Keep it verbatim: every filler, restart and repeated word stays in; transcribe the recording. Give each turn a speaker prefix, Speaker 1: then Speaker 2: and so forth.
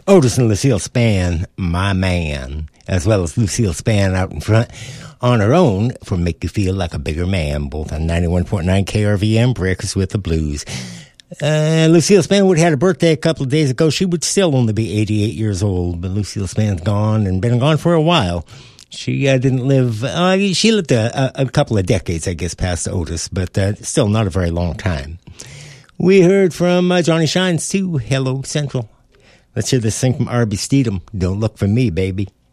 Speaker 1: Otis and Lucille Spann, My Man, as well as Lucille Spann out in front on her own for Make You Feel Like a Bigger Man, both on ninety-one point nine K R V M, Breakfast with the Blues. Uh, Lucille Spann would have had a birthday a couple of days ago. She would still only be eighty-eight years old, but Lucille Spann's gone and been gone for a while. She uh, didn't live, uh, she lived a, a couple of decades, I guess, past Otis, but uh, still not a very long time. We heard from uh, Johnny Shines, too. Hello, Central. Let's hear this thing from R B Steedham. Don't look for me, baby.